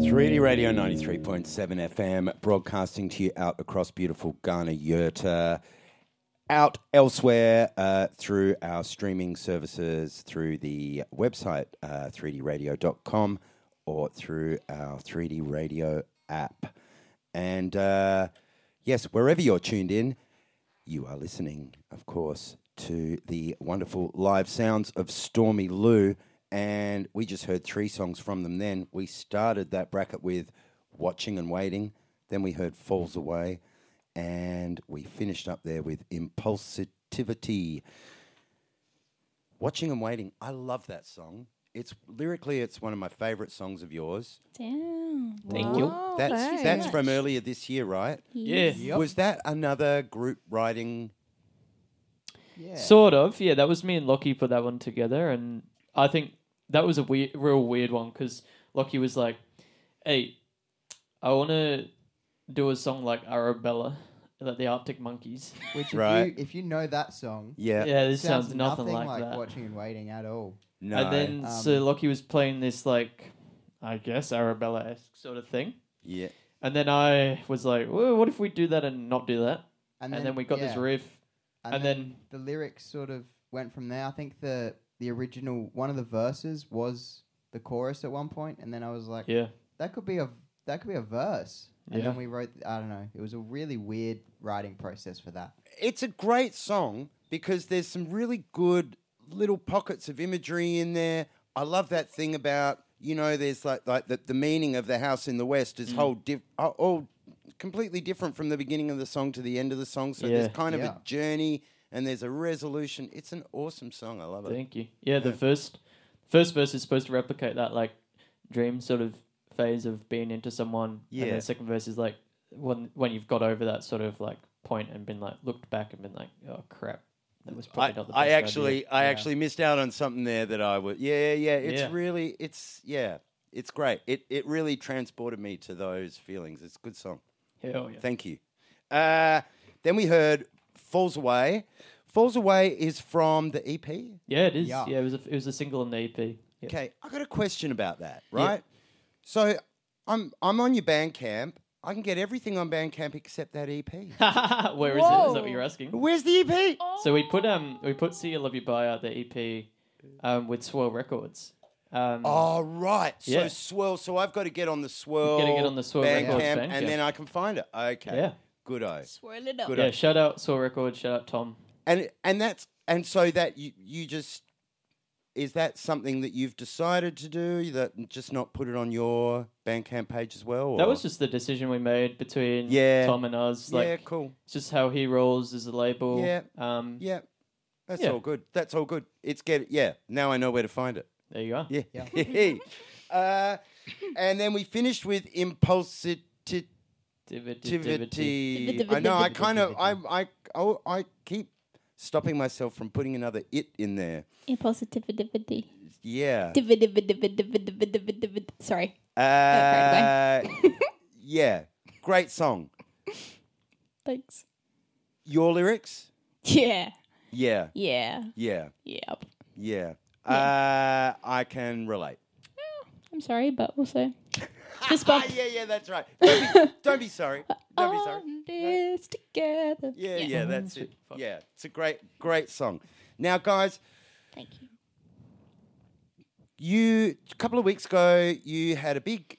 3D Radio 93.7 FM, broadcasting to you out across beautiful Ghana Yurta, out elsewhere through our streaming services, through the website 3dradio.com or through our 3D Radio app. And yes, wherever you're tuned in, you are listening, of course, to the wonderful live sounds of Stormy Lou. And we just heard 3 songs from them then. We started that bracket with Watching and Waiting. Then we heard Falls Away. And we finished up there with Impulsivity. Watching and Waiting. I love that song. It's lyrically, it's one of my favourite songs of yours. Damn. Thank you. That's from earlier this year, right? Yeah. Yep. Was that another group writing? Yeah. Sort of. Yeah, that was me and Lockie put that one together, and I think that was a real weird one because Lockie was like, "Hey, I want to do a song like Arabella, like the Arctic Monkeys." Which, Right. if you know that song, Yeah. Yeah, this sounds sounds nothing like like that. Watching and Waiting at all. No. And then so Lockie was playing this like, I guess Arabella-esque sort of thing, Yeah. and then I was like, well, "What if we do that and not do that?" And then we got this yeah. riff, and then the lyrics sort of went from there. I think the original one of the verses was the chorus at one point, and then I was like, yeah, that could be a verse. And Yeah. then we wrote, I don't know, it was a really weird writing process for that. It's a great song because there's some really good little pockets of imagery in there. I love that thing about, there's like the meaning of the house in the West is all completely different from the beginning of the song to the end of the song. So there's Yeah. kind of Yeah. a journey and there's a resolution. It's an awesome song. I love it. thank you. Yeah, the first verse is supposed to replicate that like dream sort of phase of being into someone. Yeah. And the second verse is like when you've got over that sort of like point and been like looked back and been like, oh crap, that was probably not the best I idea. actually missed out on something there that I would. Yeah. It's Yeah. really, it's great. It really transported me to those feelings. It's a good song. Hell yeah. Thank you. Then we heard Falls Away. Falls Away is from the EP. Yeah, it is. Yeah. Yeah, it was a single on the EP. Yeah. Okay, I got a question about that, right? So I'm on your Bandcamp. I can get everything on Bandcamp except that EP. Where is it? Is that what you're asking? Where's the EP? So we put See You Love You Bye out the EP with Swirl Records. Oh, right. So Yeah. Swirl. So I've got to get on the Swirl, Gotta get on the Swirl Bandcamp, Records and Bandcamp. then I can find it. Okay. Yeah. Good-o. Swirl it up. Good. Yeah, shout out Swirl Records, shout out Tom. And so that you just, is that something that you've decided to do, that just not put it on your Bandcamp page as well? That or- was just the decision we made between Yeah. Tom and us. Like, yeah, cool. it's just how he rolls as a label. Yeah. Yeah. That's Yeah. all good. That's all good. Now I know where to find it. There you go. Yeah. And then we finished with Impulsivity. I know. I keep stopping myself from putting another "it" in there. Impulsivity. Yeah. Sorry. Yeah. Great song. Thanks. Your lyrics? Yeah. Yeah. Yeah. Yeah. Yep. Yeah. I can relate. I'm sorry, but also fist bump. Yeah, that's right. Don't be sorry. Don't be sorry. On this together. Yeah, that's it. Yeah, it's a great song. Now, guys, Thank you. a couple of weeks ago, you had a big